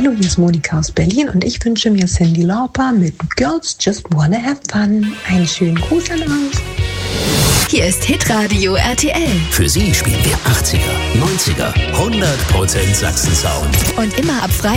Hallo, hier ist Monika aus Berlin und ich wünsche mir Cyndi Lauper mit Girls Just Wanna Have Fun. Einen schönen Gruß an euch. Hier ist Hitradio RTL. Für Sie spielen wir 80er, 90er, 100% Sachsen-Sound. Und immer ab Freitag